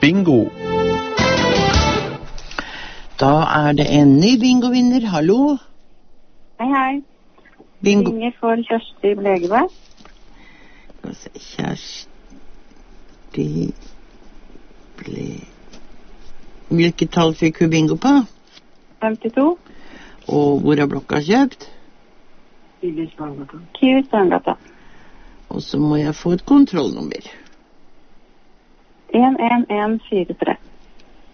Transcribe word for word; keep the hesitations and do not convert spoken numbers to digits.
bingo. Da er det en ny bingovinner. Hallo? Hei, hei. Bingo. Ringer for Kjersti Blegeberg. Kjersti Ble... Hvilket tall fikk hun bingo på? femtito. Og hvor er blokka kjøpt? Kiwi Strandgata. Kiwi Strandgata. Og så må jeg få et kontrollnummer. en en en fire tre.